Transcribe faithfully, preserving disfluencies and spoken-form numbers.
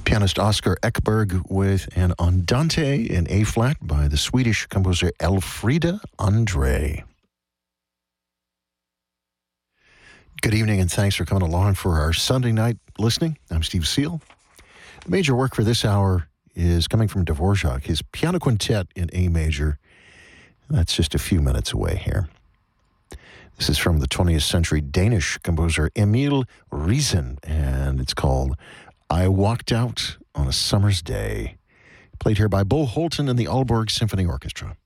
Pianist Oscar Ekberg with an Andante in A-flat by the Swedish composer Elfrida Andre. Good evening and thanks for coming along for our Sunday night listening. I'm Steve Seal. The major work for this hour is coming from Dvorak, his piano quintet in A major. That's just a few minutes away here. This is from the twentieth century Danish composer Emil Riesen, and it's called I Walked Out on a Summer's Day. Played here by Bo Holten and the Aalborg Symphony Orchestra.